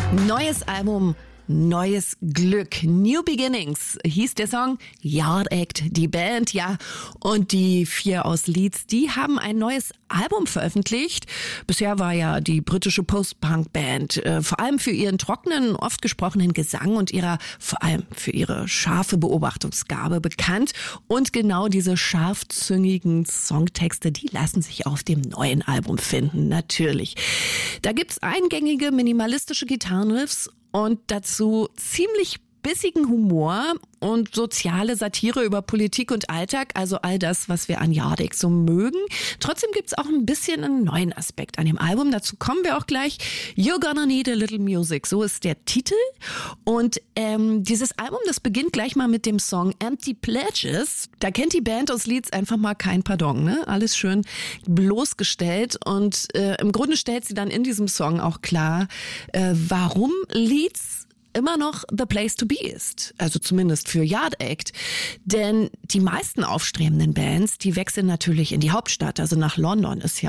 Neues Album, neues Glück. New Beginnings hieß der Song. Yard Act, die Band, ja. Und die 4 aus Leeds, die haben ein neues Album veröffentlicht. Bisher war ja die britische Post-Punk-Band vor allem für ihren trockenen, oft gesprochenen Gesang und vor allem für ihre scharfe Beobachtungsgabe bekannt. Und genau diese scharfzüngigen Songtexte, die lassen sich auf dem neuen Album finden, natürlich. Da gibt's eingängige, minimalistische Gitarrenriffs und dazu ziemlich bissigen Humor und soziale Satire über Politik und Alltag, also all das, was wir an Yard Act so mögen. Trotzdem gibt's auch ein bisschen einen neuen Aspekt an dem Album. Dazu kommen wir auch gleich. You're Gonna Need a Little Music, so ist der Titel. Und dieses Album, das beginnt gleich mal mit dem Song Empty Pledges. Da kennt die Band aus Leeds einfach mal kein Pardon, ne? Alles schön bloßgestellt. Und im Grunde stellt sie dann in diesem Song auch klar, warum Leeds immer noch the place to be ist. Also zumindest für Yard Act. Denn die meisten aufstrebenden Bands, die wechseln natürlich in die Hauptstadt, also nach London ist ja